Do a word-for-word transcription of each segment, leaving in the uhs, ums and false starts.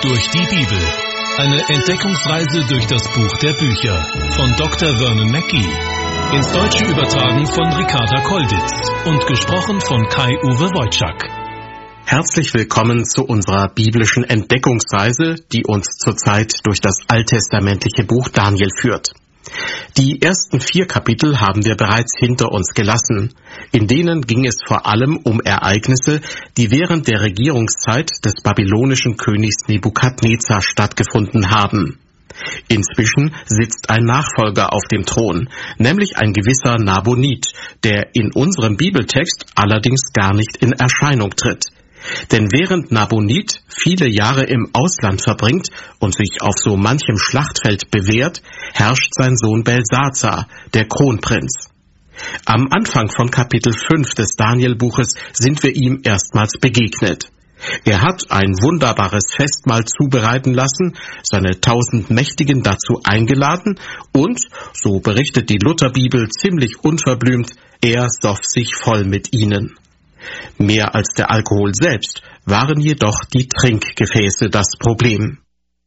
durch die Bibel. Eine Entdeckungsreise durch das Buch der Bücher von Doktor Vernon Mackey. Ins Deutsche übertragen von Ricarda Kolditz und gesprochen von Kai-Uwe Wojczak. Herzlich willkommen zu unserer biblischen Entdeckungsreise, die uns zurzeit durch das alttestamentliche Buch Daniel führt. Die ersten vier Kapitel haben wir bereits hinter uns gelassen. In denen ging es vor allem um Ereignisse, die während der Regierungszeit des babylonischen Königs Nebukadnezar stattgefunden haben. Inzwischen sitzt ein Nachfolger auf dem Thron, nämlich ein gewisser Nabonid, der in unserem Bibeltext allerdings gar nicht in Erscheinung tritt. Denn während Nabonid viele Jahre im Ausland verbringt und sich auf so manchem Schlachtfeld bewährt, herrscht sein Sohn Belsazar, der Kronprinz. Am Anfang von Kapitel fünf des Daniel-Buches sind wir ihm erstmals begegnet. Er hat ein wunderbares Festmahl zubereiten lassen, seine tausend Mächtigen dazu eingeladen und, so berichtet die Lutherbibel ziemlich unverblümt, er soff sich voll mit ihnen. Mehr als der Alkohol selbst waren jedoch die Trinkgefäße das Problem.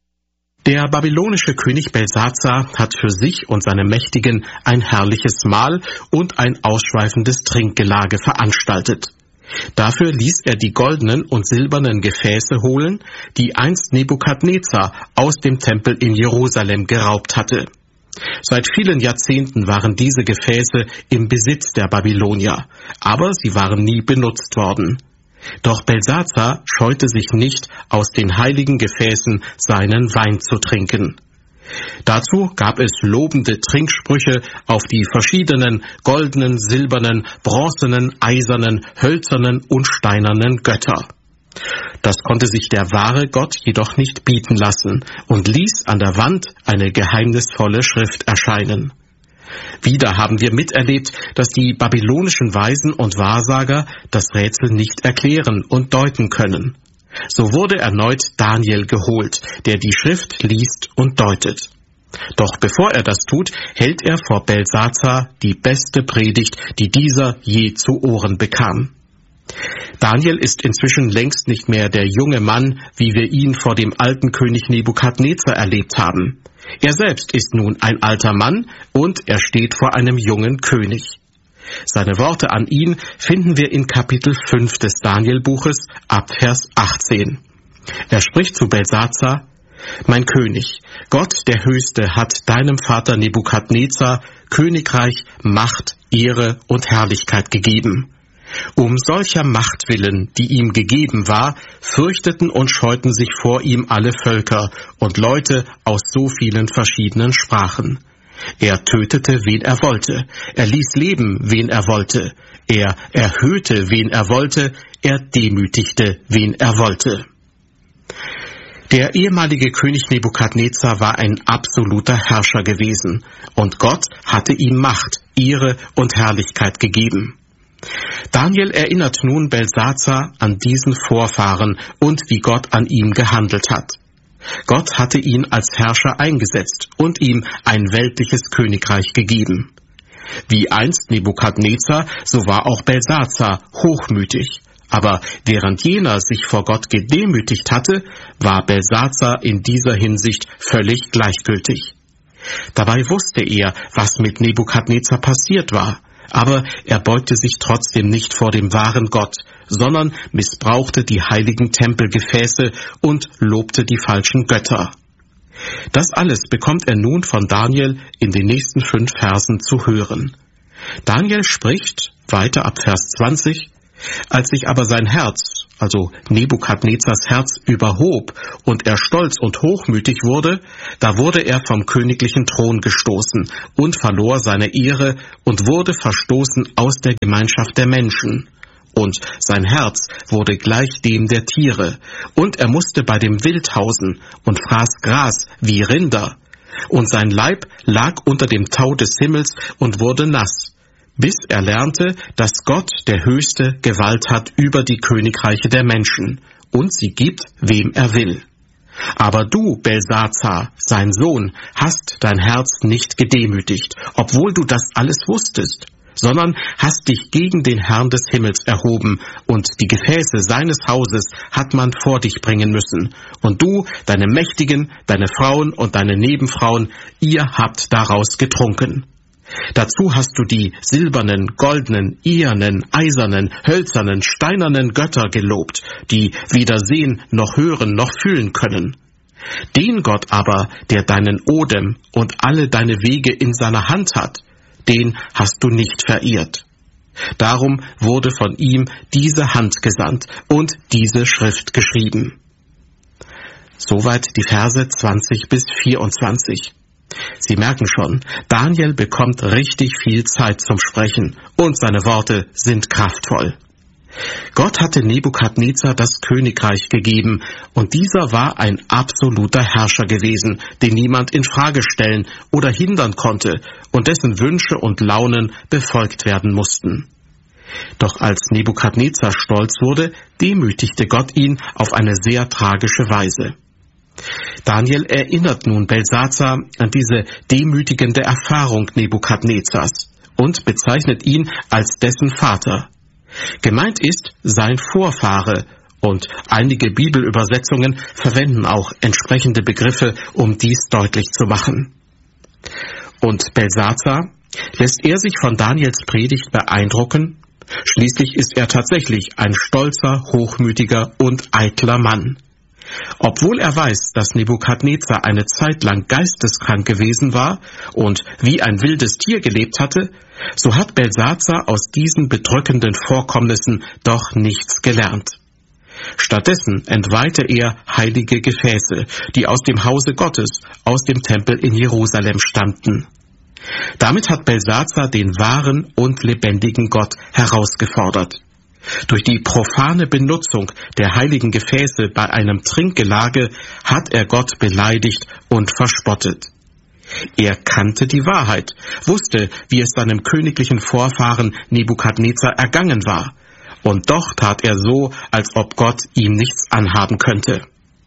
Der babylonische König Belsazar hat für sich und seine Mächtigen ein herrliches Mahl und ein ausschweifendes Trinkgelage veranstaltet. Dafür ließ er die goldenen und silbernen Gefäße holen, die einst Nebukadnezar aus dem Tempel in Jerusalem geraubt hatte. Seit vielen Jahrzehnten waren diese Gefäße im Besitz der Babylonier, aber sie waren nie benutzt worden. Doch Belsazar scheute sich nicht, aus den heiligen Gefäßen seinen Wein zu trinken. Dazu gab es lobende Trinksprüche auf die verschiedenen goldenen, silbernen, bronzenen, eisernen, hölzernen und steinernen Götter. Das konnte sich der wahre Gott jedoch nicht bieten lassen und ließ an der Wand eine geheimnisvolle Schrift erscheinen. Wieder haben wir miterlebt, dass die babylonischen Weisen und Wahrsager das Rätsel nicht erklären und deuten können. So wurde erneut Daniel geholt, der die Schrift liest und deutet. Doch bevor er das tut, hält er vor Belsazar die beste Predigt, die dieser je zu Ohren bekam. Daniel ist inzwischen längst nicht mehr der junge Mann, wie wir ihn vor dem alten König Nebukadnezar erlebt haben. Er selbst ist nun ein alter Mann und er steht vor einem jungen König. Seine Worte an ihn finden wir in Kapitel fünf des Daniel-Buches ab Vers achtzehn. Er spricht zu Belsazar: »Mein König, Gott der Höchste hat deinem Vater Nebukadnezar Königreich, Macht, Ehre und Herrlichkeit gegeben. Um solcher Macht willen, die ihm gegeben war, fürchteten und scheuten sich vor ihm alle Völker und Leute aus so vielen verschiedenen Sprachen. Er tötete, wen er wollte, er ließ leben, wen er wollte, er erhöhte, wen er wollte, er demütigte, wen er wollte.« Der ehemalige König Nebukadnezar war ein absoluter Herrscher gewesen, und Gott hatte ihm Macht, Ehre und Herrlichkeit gegeben. Daniel erinnert nun Belsazar an diesen Vorfahren und wie Gott an ihm gehandelt hat. Gott hatte ihn als Herrscher eingesetzt und ihm ein weltliches Königreich gegeben. Wie einst Nebukadnezar, so war auch Belsazar hochmütig. Aber während jener sich vor Gott gedemütigt hatte, war Belsazar in dieser Hinsicht völlig gleichgültig. Dabei wusste er, was mit Nebukadnezar passiert war. Aber er beugte sich trotzdem nicht vor dem wahren Gott, sondern missbrauchte die heiligen Tempelgefäße und lobte die falschen Götter. Das alles bekommt er nun von Daniel in den nächsten fünf Versen zu hören. Daniel spricht, weiter ab Vers zwanzig, »Als sich aber sein Herz, also Nebukadnezars Herz, überhob und er stolz und hochmütig wurde, da wurde er vom königlichen Thron gestoßen und verlor seine Ehre und wurde verstoßen aus der Gemeinschaft der Menschen. Und sein Herz wurde gleich dem der Tiere, und er musste bei dem Wild hausen und fraß Gras wie Rinder. Und sein Leib lag unter dem Tau des Himmels und wurde nass, bis er lernte, dass Gott, der Höchste, Gewalt hat über die Königreiche der Menschen, und sie gibt, wem er will. Aber du, Belsazar, sein Sohn, hast dein Herz nicht gedemütigt, obwohl du das alles wusstest, sondern hast dich gegen den Herrn des Himmels erhoben, und die Gefäße seines Hauses hat man vor dich bringen müssen. Und du, deine Mächtigen, deine Frauen und deine Nebenfrauen, ihr habt daraus getrunken. Dazu hast du die silbernen, goldenen, ehernen, eisernen, hölzernen, steinernen Götter gelobt, die weder sehen, noch hören, noch fühlen können. Den Gott aber, der deinen Odem und alle deine Wege in seiner Hand hat, den hast du nicht verehrt. Darum wurde von ihm diese Hand gesandt und diese Schrift geschrieben. Soweit die Verse zwanzig bis vierundzwanzig. Sie merken schon, Daniel bekommt richtig viel Zeit zum Sprechen und seine Worte sind kraftvoll. Gott hatte Nebukadnezar das Königreich gegeben und dieser war ein absoluter Herrscher gewesen, den niemand in Frage stellen oder hindern konnte und dessen Wünsche und Launen befolgt werden mussten. Doch als Nebukadnezar stolz wurde, demütigte Gott ihn auf eine sehr tragische Weise. Daniel erinnert nun Belsazar an diese demütigende Erfahrung Nebukadnezars und bezeichnet ihn als dessen Vater. Gemeint ist sein Vorfahre, und einige Bibelübersetzungen verwenden auch entsprechende Begriffe, um dies deutlich zu machen. Und Belsazar, lässt er sich von Daniels Predigt beeindrucken? Schließlich ist er tatsächlich ein stolzer, hochmütiger und eitler Mann. Obwohl er weiß, dass Nebukadnezar eine Zeit lang geisteskrank gewesen war und wie ein wildes Tier gelebt hatte, so hat Belsazar aus diesen bedrückenden Vorkommnissen doch nichts gelernt. Stattdessen entweihte er heilige Gefäße, die aus dem Hause Gottes, aus dem Tempel in Jerusalem stammten. Damit hat Belsazar den wahren und lebendigen Gott herausgefordert. Durch die profane Benutzung der heiligen Gefäße bei einem Trinkgelage hat er Gott beleidigt und verspottet. Er kannte die Wahrheit, wusste, wie es seinem königlichen Vorfahren Nebukadnezar ergangen war, und doch tat er so, als ob Gott ihm nichts anhaben könnte.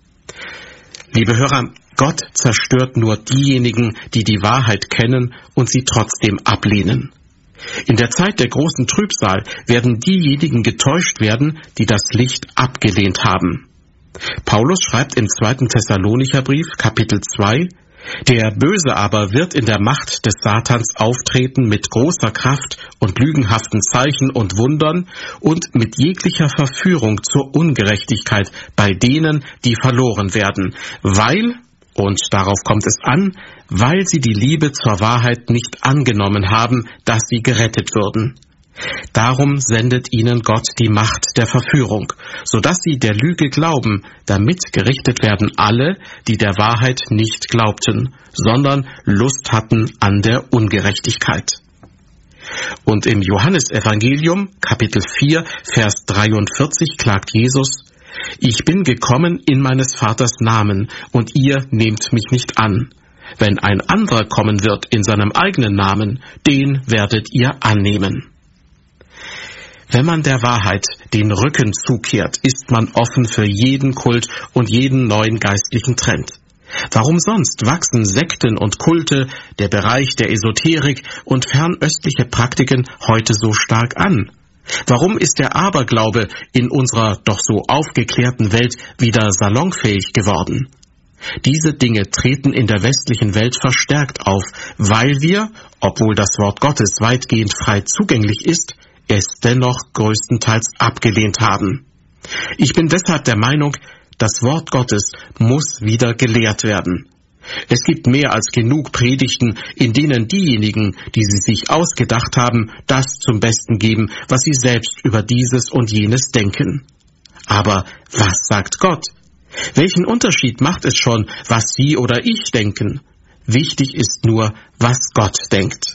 Liebe Hörer, Gott zerstört nur diejenigen, die die Wahrheit kennen und sie trotzdem ablehnen. In der Zeit der großen Trübsal werden diejenigen getäuscht werden, die das Licht abgelehnt haben. Paulus schreibt im zweiten Thessalonicher Brief, Kapitel zwei, Der Böse aber wird in der Macht des Satans auftreten mit großer Kraft und lügenhaften Zeichen und Wundern und mit jeglicher Verführung zur Ungerechtigkeit bei denen, die verloren werden, weil, und darauf kommt es an, weil sie die Liebe zur Wahrheit nicht angenommen haben, dass sie gerettet würden. Darum sendet ihnen Gott die Macht der Verführung, so dass sie der Lüge glauben, damit gerichtet werden alle, die der Wahrheit nicht glaubten, sondern Lust hatten an der Ungerechtigkeit. Und im Johannesevangelium, Kapitel vier, Vers dreiundvierzig, klagt Jesus: Ich bin gekommen in meines Vaters Namen, und ihr nehmt mich nicht an. Wenn ein anderer kommen wird in seinem eigenen Namen, den werdet ihr annehmen. Wenn man der Wahrheit den Rücken zukehrt, ist man offen für jeden Kult und jeden neuen geistlichen Trend. Warum sonst wachsen Sekten und Kulte, der Bereich der Esoterik und fernöstliche Praktiken heute so stark an? Warum ist der Aberglaube in unserer doch so aufgeklärten Welt wieder salonfähig geworden? Diese Dinge treten in der westlichen Welt verstärkt auf, weil wir, obwohl das Wort Gottes weitgehend frei zugänglich ist, es dennoch größtenteils abgelehnt haben. Ich bin deshalb der Meinung, das Wort Gottes muss wieder gelehrt werden. Es gibt mehr als genug Predigten, in denen diejenigen, die sie sich ausgedacht haben, das zum Besten geben, was sie selbst über dieses und jenes denken. Aber was sagt Gott? Welchen Unterschied macht es schon, was Sie oder ich denken? Wichtig ist nur, was Gott denkt.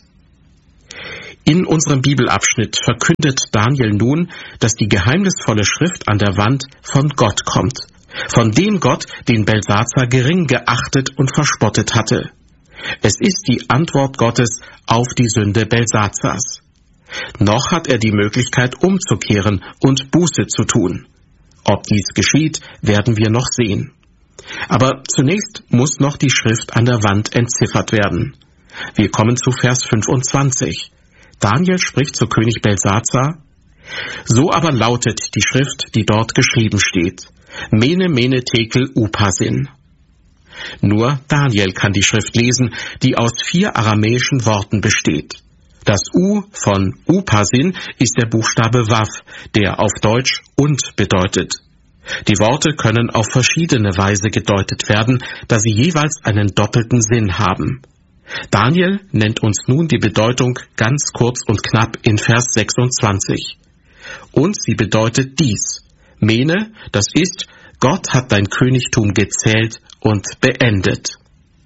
In unserem Bibelabschnitt verkündet Daniel nun, dass die geheimnisvolle Schrift an der Wand von Gott kommt, von dem Gott, den Belsazar gering geachtet und verspottet hatte. Es ist die Antwort Gottes auf die Sünde Belsazars. Noch hat er die Möglichkeit, umzukehren und Buße zu tun. Ob dies geschieht, werden wir noch sehen. Aber zunächst muss noch die Schrift an der Wand entziffert werden. Wir kommen zu Vers fünfundzwanzig. Daniel spricht zu König Belsazar: So aber lautet die Schrift, die dort geschrieben steht: Mene, Mene, Tekel, Uparsin. Nur Daniel kann die Schrift lesen, die aus vier aramäischen Worten besteht. Das U von Uparsin ist der Buchstabe Wav, der auf Deutsch und bedeutet. Die Worte können auf verschiedene Weise gedeutet werden, da sie jeweils einen doppelten Sinn haben. Daniel nennt uns nun die Bedeutung ganz kurz und knapp in Vers sechsundzwanzig. Und sie bedeutet dies: Mene, das ist, Gott hat dein Königtum gezählt und beendet.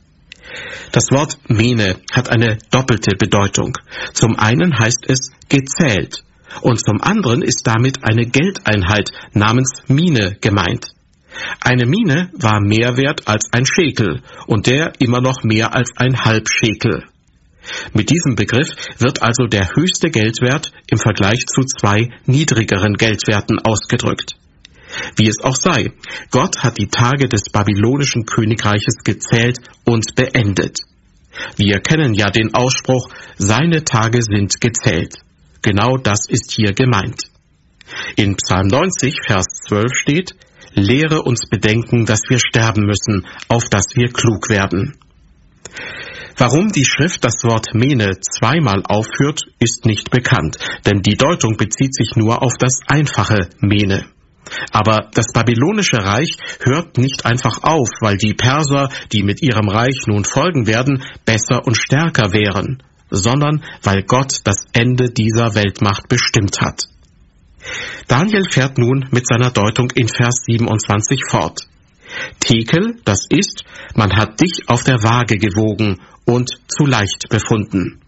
Das Wort Mene hat eine doppelte Bedeutung. Zum einen heißt es gezählt und zum anderen ist damit eine Geldeinheit namens Mine gemeint. Eine Mine war mehr wert als ein Schekel und der immer noch mehr als ein Halbschekel. Mit diesem Begriff wird also der höchste Geldwert im Vergleich zu zwei niedrigeren Geldwerten ausgedrückt. Wie es auch sei, Gott hat die Tage des babylonischen Königreiches gezählt und beendet. Wir kennen ja den Ausspruch, seine Tage sind gezählt. Genau das ist hier gemeint. In Psalm neunzig, Vers zwölf steht: Lehre uns bedenken, dass wir sterben müssen, auf dass wir klug werden. Warum die Schrift das Wort Mene zweimal aufführt, ist nicht bekannt, denn die Deutung bezieht sich nur auf das einfache Mene. Aber das babylonische Reich hört nicht einfach auf, weil die Perser, die mit ihrem Reich nun folgen werden, besser und stärker wären, sondern weil Gott das Ende dieser Weltmacht bestimmt hat. Daniel fährt nun mit seiner Deutung in Vers siebenundzwanzig fort. Tekel, das ist, man hat dich auf der Waage gewogen und zu leicht befunden.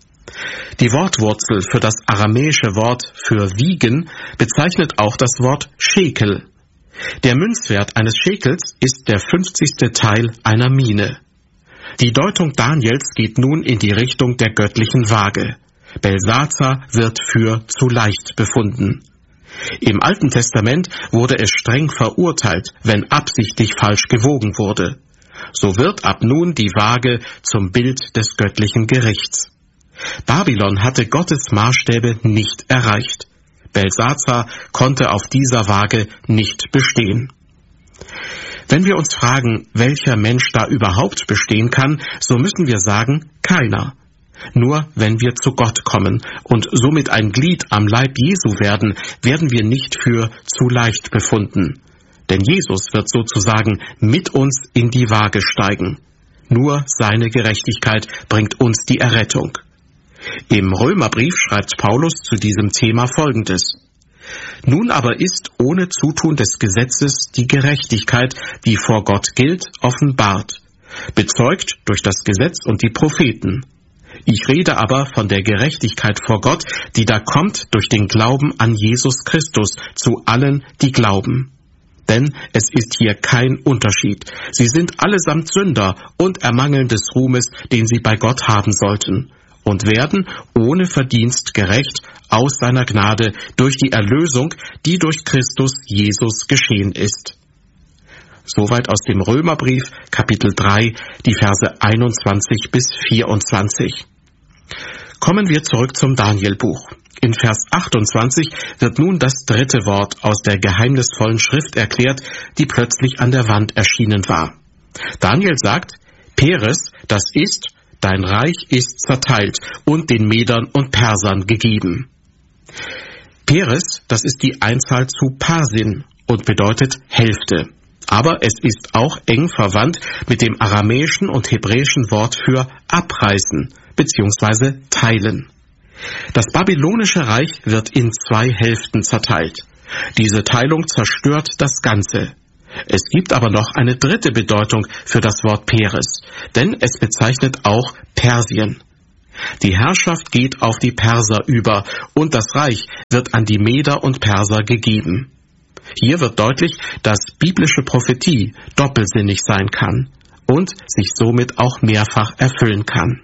Die Wortwurzel für das aramäische Wort für wiegen bezeichnet auch das Wort Schekel. Der Münzwert eines Schekels ist der fünfzigste Teil einer Mine. Die Deutung Daniels geht nun in die Richtung der göttlichen Waage. Belsazar wird für zu leicht befunden. Im Alten Testament wurde es streng verurteilt, wenn absichtlich falsch gewogen wurde. So wird ab nun die Waage zum Bild des göttlichen Gerichts. Babylon hatte Gottes Maßstäbe nicht erreicht. Belsazar konnte auf dieser Waage nicht bestehen. Wenn wir uns fragen, welcher Mensch da überhaupt bestehen kann, so müssen wir sagen, keiner. Nur wenn wir zu Gott kommen und somit ein Glied am Leib Jesu werden, werden wir nicht für zu leicht befunden. Denn Jesus wird sozusagen mit uns in die Waage steigen. Nur seine Gerechtigkeit bringt uns die Errettung. Im Römerbrief schreibt Paulus zu diesem Thema Folgendes: Nun aber ist ohne Zutun des Gesetzes die Gerechtigkeit, die vor Gott gilt, offenbart, bezeugt durch das Gesetz und die Propheten. Ich rede aber von der Gerechtigkeit vor Gott, die da kommt durch den Glauben an Jesus Christus zu allen, die glauben. Denn es ist hier kein Unterschied. Sie sind allesamt Sünder und ermangeln des Ruhmes, den sie bei Gott haben sollten, und werden ohne Verdienst gerecht aus seiner Gnade durch die Erlösung, die durch Christus Jesus geschehen ist. Soweit aus dem Römerbrief, Kapitel drei, die Verse einundzwanzig bis vierundzwanzig. Kommen wir zurück zum Danielbuch. In Vers achtundzwanzig wird nun das dritte Wort aus der geheimnisvollen Schrift erklärt, die plötzlich an der Wand erschienen war. Daniel sagt: Peres, das ist, dein Reich ist zerteilt und den Medern und Persern gegeben. Peres, das ist die Einzahl zu Parsin und bedeutet Hälfte. Aber es ist auch eng verwandt mit dem aramäischen und hebräischen Wort für abreißen bzw. teilen. Das babylonische Reich wird in zwei Hälften zerteilt. Diese Teilung zerstört das Ganze. Es gibt aber noch eine dritte Bedeutung für das Wort Peres, denn es bezeichnet auch Persien. Die Herrschaft geht auf die Perser über und das Reich wird an die Meder und Perser gegeben. Hier wird deutlich, dass biblische Prophetie doppelsinnig sein kann und sich somit auch mehrfach erfüllen kann.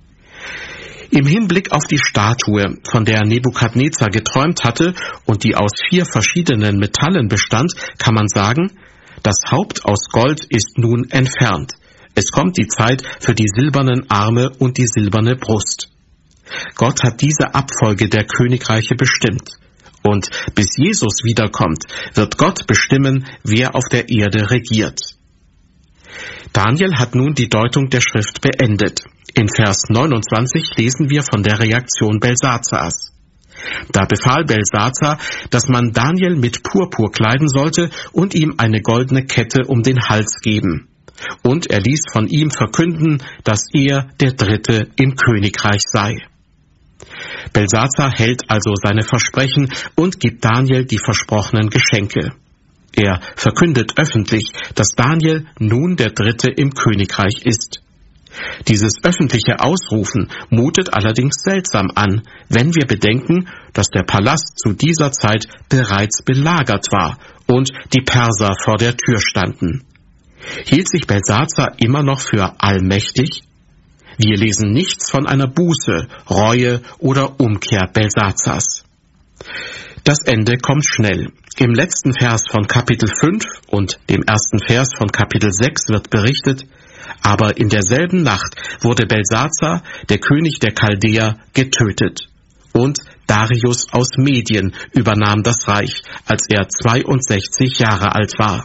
Im Hinblick auf die Statue, von der Nebukadnezar geträumt hatte und die aus vier verschiedenen Metallen bestand, kann man sagen, das Haupt aus Gold ist nun entfernt. Es kommt die Zeit für die silbernen Arme und die silberne Brust. Gott hat diese Abfolge der Königreiche bestimmt. Und bis Jesus wiederkommt, wird Gott bestimmen, wer auf der Erde regiert. Daniel hat nun die Deutung der Schrift beendet. In Vers neunundzwanzig lesen wir von der Reaktion Belsazars. Da befahl Belsazar, dass man Daniel mit Purpur kleiden sollte und ihm eine goldene Kette um den Hals geben. Und er ließ von ihm verkünden, dass er der Dritte im Königreich sei. Belsazar hält also seine Versprechen und gibt Daniel die versprochenen Geschenke. Er verkündet öffentlich, dass Daniel nun der Dritte im Königreich ist. Dieses öffentliche Ausrufen mutet allerdings seltsam an, wenn wir bedenken, dass der Palast zu dieser Zeit bereits belagert war und die Perser vor der Tür standen. Hielt sich Belsazar immer noch für allmächtig? Wir lesen nichts von einer Buße, Reue oder Umkehr Belsazars. Das Ende kommt schnell. Im letzten Vers von Kapitel fünf und dem ersten Vers von Kapitel sechs wird berichtet: Aber in derselben Nacht wurde Belsazar, der König der Chaldäer, getötet. Und Darius aus Medien übernahm das Reich, als er zweiundsechzig Jahre alt war.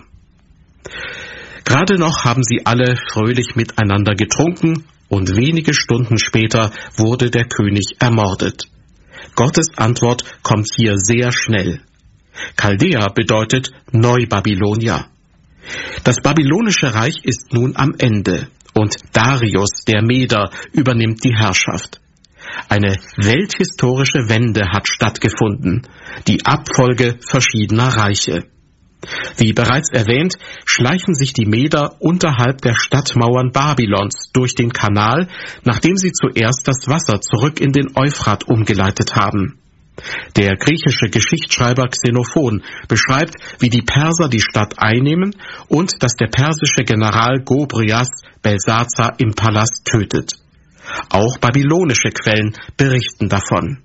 Gerade noch haben sie alle fröhlich miteinander getrunken, und wenige Stunden später wurde der König ermordet. Gottes Antwort kommt hier sehr schnell. Chaldäer bedeutet Neubabylonier. Das babylonische Reich ist nun am Ende und Darius, der Meder, übernimmt die Herrschaft. Eine welthistorische Wende hat stattgefunden, die Abfolge verschiedener Reiche. Wie bereits erwähnt, schleichen sich die Meder unterhalb der Stadtmauern Babylons durch den Kanal, nachdem sie zuerst das Wasser zurück in den Euphrat umgeleitet haben. Der griechische Geschichtsschreiber Xenophon beschreibt, wie die Perser die Stadt einnehmen und dass der persische General Gobrias Belsazar im Palast tötet. Auch babylonische Quellen berichten davon.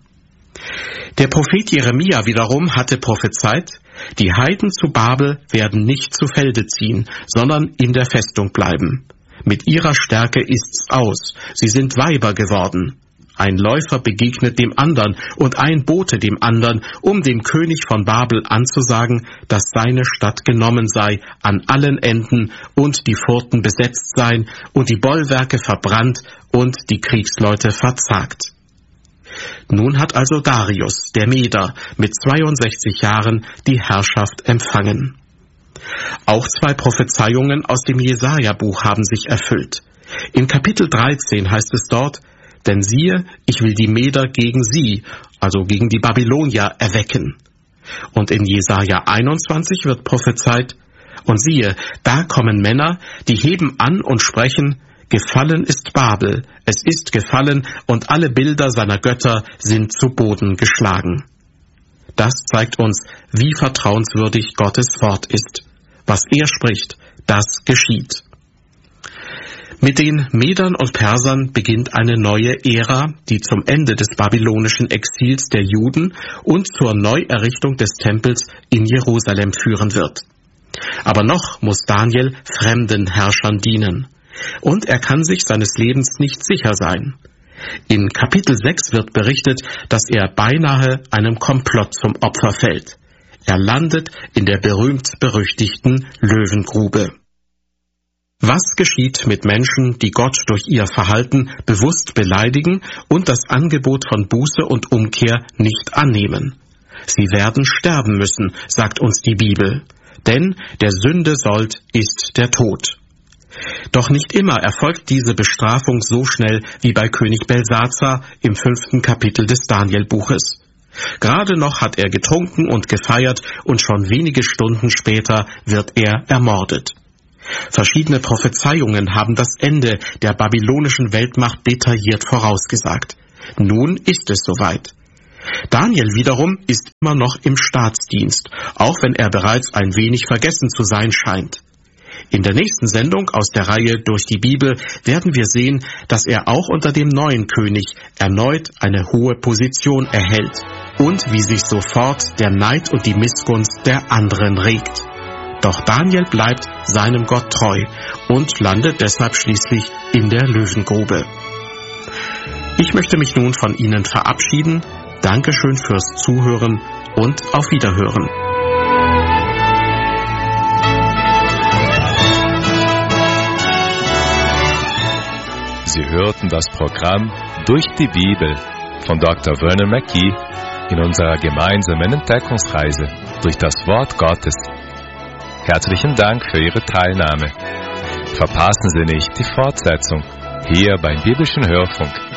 Der Prophet Jeremia wiederum hatte prophezeit: Die Heiden zu Babel werden nicht zu Felde ziehen, sondern in der Festung bleiben. Mit ihrer Stärke ist's aus, sie sind Weiber geworden. Ein Läufer begegnet dem andern und ein Bote dem andern, um dem König von Babel anzusagen, dass seine Stadt genommen sei an allen Enden und die Pforten besetzt seien und die Bollwerke verbrannt und die Kriegsleute verzagt. Nun hat also Darius, der Meder, mit zweiundsechzig Jahren die Herrschaft empfangen. Auch zwei Prophezeiungen aus dem Jesaja-Buch haben sich erfüllt. In Kapitel dreizehn heißt es dort: Denn siehe, ich will die Meder gegen sie, also gegen die Babylonier, erwecken. Und in Jesaja einundzwanzig wird prophezeit: Und siehe, da kommen Männer, die heben an und sprechen: Gefallen ist Babel, es ist gefallen, und alle Bilder seiner Götter sind zu Boden geschlagen. Das zeigt uns, wie vertrauenswürdig Gottes Wort ist. Was er spricht, das geschieht. Mit den Medern und Persern beginnt eine neue Ära, die zum Ende des babylonischen Exils der Juden und zur Neuerrichtung des Tempels in Jerusalem führen wird. Aber noch muss Daniel fremden Herrschern dienen. Und er kann sich seines Lebens nicht sicher sein. In Kapitel sechs wird berichtet, dass er beinahe einem Komplott zum Opfer fällt. Er landet in der berühmt-berüchtigten Löwengrube. Was geschieht mit Menschen, die Gott durch ihr Verhalten bewusst beleidigen und das Angebot von Buße und Umkehr nicht annehmen? Sie werden sterben müssen, sagt uns die Bibel, denn der Sünde Sold ist der Tod. Doch nicht immer erfolgt diese Bestrafung so schnell wie bei König Belsazar im fünften Kapitel des Daniel-Buches. Gerade noch hat er getrunken und gefeiert und schon wenige Stunden später wird er ermordet. Verschiedene Prophezeiungen haben das Ende der babylonischen Weltmacht detailliert vorausgesagt. Nun ist es soweit. Daniel wiederum ist immer noch im Staatsdienst, auch wenn er bereits ein wenig vergessen zu sein scheint. In der nächsten Sendung aus der Reihe Durch die Bibel werden wir sehen, dass er auch unter dem neuen König erneut eine hohe Position erhält und wie sich sofort der Neid und die Missgunst der anderen regt. Doch Daniel bleibt seinem Gott treu und landet deshalb schließlich in der Löwengrube. Ich möchte mich nun von Ihnen verabschieden. Dankeschön fürs Zuhören und auf Wiederhören. Sie hörten das Programm Durch die Bibel von Doktor Vernon Mackey in unserer gemeinsamen Entdeckungsreise durch das Wort Gottes. Herzlichen Dank für Ihre Teilnahme. Verpassen Sie nicht die Fortsetzung hier beim Biblischen Hörfunk.